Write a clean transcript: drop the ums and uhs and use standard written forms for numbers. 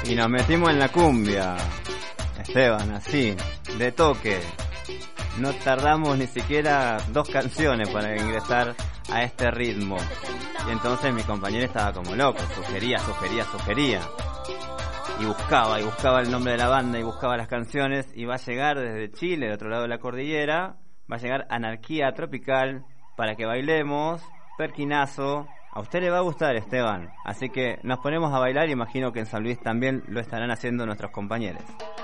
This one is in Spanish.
Y nos metimos en la cumbia, Esteban, así, de toque. No tardamos ni siquiera 2 canciones para ingresar a este ritmo. Y entonces mi compañero estaba como loco, sugería. Y buscaba el nombre de la banda y buscaba las canciones. Y va a llegar desde Chile, de otro lado de la cordillera, va a llegar Anarquía Tropical para que bailemos, Perquinazo. A usted le va a gustar, Esteban. Así que nos ponemos a bailar, imagino que en San Luis también lo estarán haciendo nuestros compañeros.